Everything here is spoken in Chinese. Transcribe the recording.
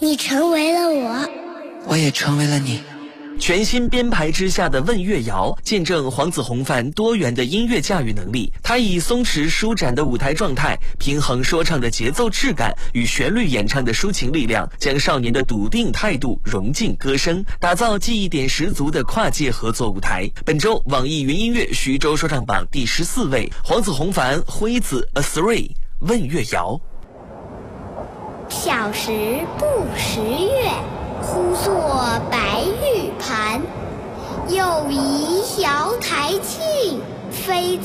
你成为了我， 我也成为了你。 全新编排之下的问月谣，见证黄子弘范多元的音乐驾驭能力。他以松弛舒展的舞台状态，平衡说唱的节奏质感与旋律演唱的抒情力量，将少年的笃定态度融进歌声，打造记忆点十足的跨界合作舞台。本周网易云音乐徐州说唱榜第14位，黄子弘范辉子 A3 问月谣。 小时不识月，呼作白玉盘。又疑瑶台镜，飞